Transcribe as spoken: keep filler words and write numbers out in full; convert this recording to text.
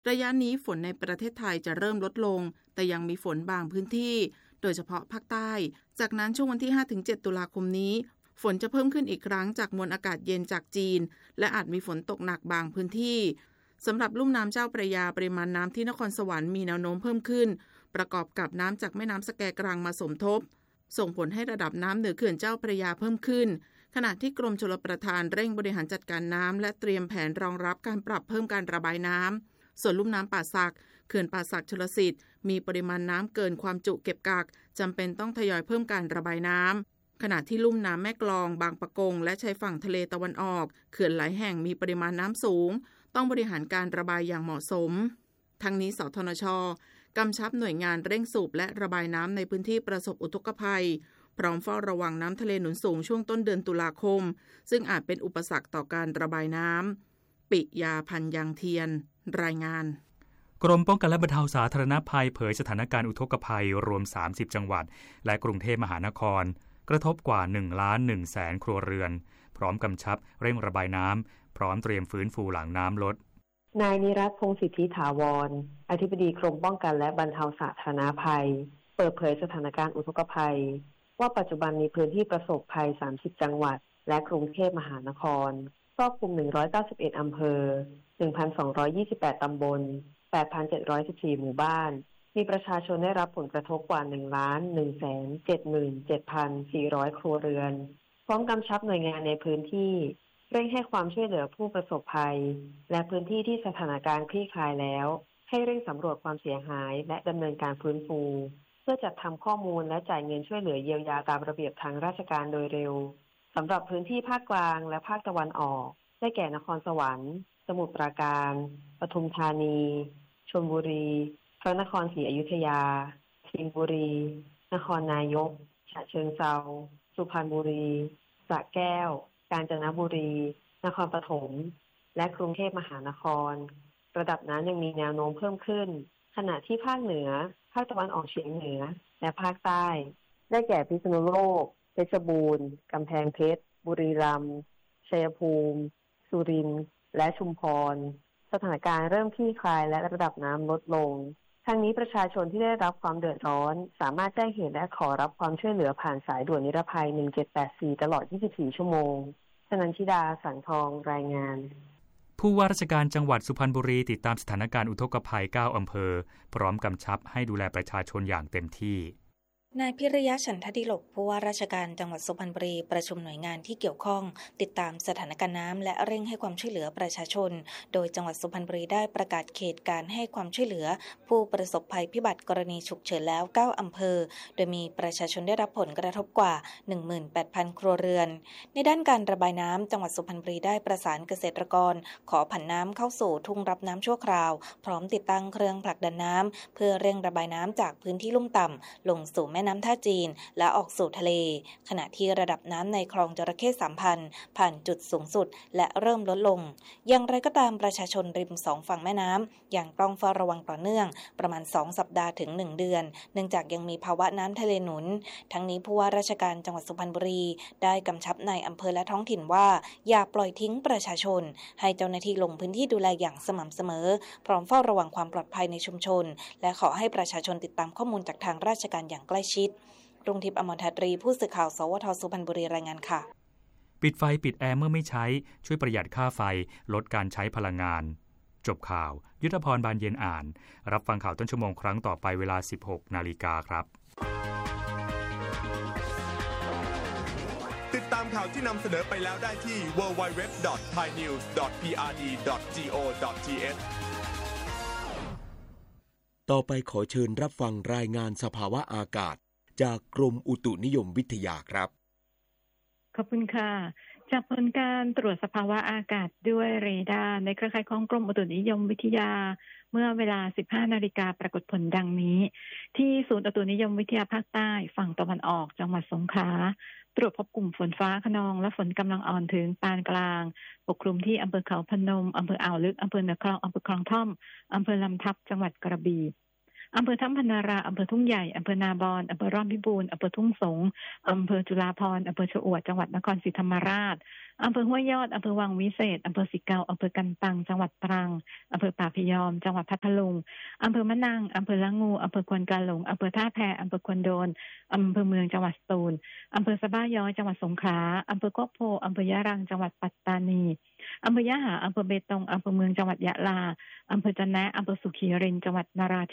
ระยะนี้ฝนในประเทศไทยจะเริ่มลดลงแต่ยังมีฝนบางพื้นที่โดยเฉพาะภาคใต้จากนั้นช่วงวันที่ ห้าถึงเจ็ด ตุลาคมนี้ฝนจะเพิ่มขึ้นอีกครั้งจากมวลอากาศเย็นจากจีนและอาจมีฝนตกหนักบางพื้นที่สำหรับลุ่มน้ำเจ้าพระยาปริมาณน้ำที่นครสวรรค์มีแนวโน้มเพิ่มขึ้นประกอบกับน้ำจากแม่น้ำสแกกรังมาสมทบส่งผลให้ระดับน้ำเหนือเขื่อนเจ้าพระยาเพิ่มขึ้นขณะที่กรมชลประทานเร่งบริหารจัดการน้ำและเตรียมแผนรองรับการปรับเพิ่มการระบายน้ำส่วนลุ่มน้ำป่าสักเขื่อนป่าสักชลสิทธิ์มีปริมาณน้ำเกินความจุเก็บกักจำเป็นต้องทยอยเพิ่มการระบายน้ำขณะที่ลุ่มน้ำแม่กลองบางปะกงและชายฝั่งทะเลตะวันออกเขื่อนหลายแห่งมีปริมาณน้ำสูงต้องบริหารการระบายอย่างเหมาะสมทั้งนี้สทนช.กำชับหน่วยงานเร่งสูบและระบายน้ำในพื้นที่ประสบอุทกภัยพร้อมเฝ้าระวังน้ำทะเลหนุนสูงช่วงต้นเดือนตุลาคมซึ่งอาจเป็นอุปสรรคต่อการระบายน้ำปิยาพันธ์ยังเทียนรายงานกรมป้องกันและบรรเทาสาธารณภัยเผยสถานการณ์อุทกภัยรวมสามสิบจังหวัดและกรุงเทพมหานครกระทบกว่า หนึ่งล้านหนึ่งแสน ครัวเรือนพร้อมกำชับเร่งระบายน้ำพร้อมเตรียมฟื้นฟูหลังน้ำลดนายนิรัตน์ พงษ์สิทธิถาวรอธิบดีกรมป้องกันและบรรเทาสาธารณภัยเปิดเผยสถานการณ์อุทกภัยว่าปัจจุบันมีพื้นที่ประสบภัยสามสิบจังหวัดและกรุงเทพมหานครครอบคลุมหนึ่งร้อยเก้าสิบเอ็ดอำเภอ หนึ่งพันสองร้อยยี่สิบแปด ตำบล แปดพันเจ็ดร้อยสิบสี่ หมู่บ้านมีประชาชนได้รับผลกระทบกว่า หนึ่งล้านหนึ่งแสนเจ็ดหมื่นเจ็ดพันสี่ร้อย ครัวเรือนพร้อมกำชับหน่วยงานในพื้นที่เร่งให้ความช่วยเหลือผู้ประสบภัยและพื้นที่ที่สถานการณ์คลี่คลายแล้วให้เร่งสำรวจความเสียหายและดำเนินการฟื้นฟูเพื่อจัดทำข้อมูลและจ่ายเงินช่วยเหลือเยียวยาตามระเบียบทางราชการโดยเร็วสำหรับพื้นที่ภาคกลางและภาคตะวันออกได้แก่นครสวรรค์สมุทรปราการปทุมธานีชลบุรีพระนครศรีอยุธยาสิงห์บุรีนครนายกฉะเชิงเทราสุพรรณบุรีสระแก้วกาญจนบุรีนครปฐมและกรุงเทพมหานครระดับน้ำยังมีแนวโน้มเพิ่มขึ้นขณะที่ภาคเหนือภาคตะวันออกเฉียงเหนือและภาคใต้ได้แก่พิษณุโลกเพชรบูรณ์กำแพงเพชรบุรีรัมย์ชัยภูมิสุรินทร์และชุมพรสถานการณ์เริ่มคลี่คลายและระดับน้ำลดลงทั้งนี้ประชาชนที่ได้รับความเดือดร้อนสามารถแจ้งเหตุและขอรับความช่วยเหลือผ่านสายด่วนนิรภัยหนึ่งเจ็ดแปดสี่ตลอดยี่สิบสี่ชั่วโมงชนันชิดาสังทองรายงานผู้ว่าราชการจังหวัดสุพรรณบุรีติดตามสถานการณ์อุทกภัยเก้าอำเภอพร้อมกำชับให้ดูแลประชาชนอย่างเต็มที่นายพิริยะฉันทดิโลกผู้ว่าราชการจังหวัดสุพรรณบุรีประชุมหน่วยงานที่เกี่ยวข้องติดตามสถานการณ์น้ำและเร่งให้ความช่วยเหลือประชาชนโดยจังหวัดสุพรรณบุรีได้ประกาศเขตการให้ความช่วยเหลือผู้ประสบภัยพิบัติกรณีฉุกเฉินแล้วเก้าอำเภอโดยมีประชาชนได้รับผลกระทบกว่า หนึ่งหมื่นแปดพัน ครัวเรือนในด้านการระบายน้ำจังหวัดสุพรรณบุรีได้ประสานเกษตรกรขอผันน้ำเข้าสู่ทุ่งรับน้ำชั่วคราวพร้อมติดตั้งเครื่องผลักดันน้ำเพื่อเร่งระบายน้ำจากพื้นที่ลุ่มต่ำลงสู่แม่น้ำท่าจีนและออกสู่ทะเลขณะที่ระดับน้ำในคลองจระเข้สามพันผ่านจุดสูงสุดและเริ่มลดลงอย่างไรก็ตามประชาชนริมสองฝั่งแม่น้ำยังต้องเฝ้าระวังต่อเนื่องประมาณสองสัปดาห์ถึงหนึ่งเดือนเนื่องจากยังมีภาวะน้ำทะเลหนุนทั้งนี้ผู้ว่าราชการจังหวัดสุพรรณบุรีได้กำชับในอำเภอและท้องถิ่นว่าอย่าปล่อยทิ้งประชาชนให้เจ้าหน้าที่ลงพื้นที่ดูแลอย่างสม่ำเสมอพร้อมเฝ้าระวังความปลอดภัยในชุมชนและขอให้ประชาชนติดตามข้อมูลจากทางราชการอย่างใกล้ชิดรุ่งทิพย์ อมรทัตรีผู้สื่อข่าวสวทสุพรรณบุรีรายงานค่ะปิดไฟปิดแอร์เมื่อไม่ใช้ช่วยประหยัดค่าไฟลดการใช้พลังงานจบข่าวยุทธพรบานเย็นอ่านรับฟังข่าวต้นชั่วโมงครั้งต่อไปเวลา สิบหกนาฬิกา นครับติดตามข่าวที่นำเสนอไปแล้วได้ที่ ดับเบิลยู ดับเบิลยู ดับเบิลยู ดอท ไทยนิวส์ ดอท พี อาร์ ดี ดอท จี โอ ดอท ที เอชต่อไปขอเชิญรับฟังรายงานสภาวะอากาศจากกรมอุตุนิยมวิทยาครับขอบคุณค่ะจากผลการตรวจสภาวะอากาศด้วยเรดาร์ในเครือข่ายของกรมอุตุนิยมวิทยาเมื่อเวลา สิบห้านาฬิกา ปรากฏผลดังนี้ที่ศูนย์อุตุนิยมวิทยาภาคใต้ฝั่งตะวันออกจังหวัดสงขลาตรวจพบกลุ่มฝนฟ้าคะนองและฝนกำลังอ่อนถึงปานกลางปกคลุมที่อำเภอเขาพนมอำเภออ่าวลึกอำเภอเหนือคลองอำเภอคลองท่อมอำเภอลำทับจังหวัดกระบี่อำเภอถ้ำพนาราอำเภอทุ่งใหญ่อำเภอนาบอนอำเภอร่อนพิบูลอำเภอทุ่งสงอำเภอจุฬาภรณ์อำเภอชะอวดจังหวัดนครศรีธรรมราชอำเภอห้วยยอดอำเภอวังวิเศษอำเภอสิเกาอำเภอกันตังจังหวัดตรังอำเภอป่าพยอมจังหวัดพัทลุงอำเภอมะนังอำเภอละงูอำเภอควนกาหลงอำเภอท่าแพอำเภอควนโดนอำเภอเมืองจังหวัดสตูลอำเภอสะบ้าย้อยจังหวัดสงขลาอำเภอโคกโพอำเภอยะรังจังหวัดปัตตานีอำเภอยะหาอำเภอเบตงอำเภอเมืองจังหวัดยะลาอำเภอจะแนะอำเภอสุขีรินจังหวัดนรา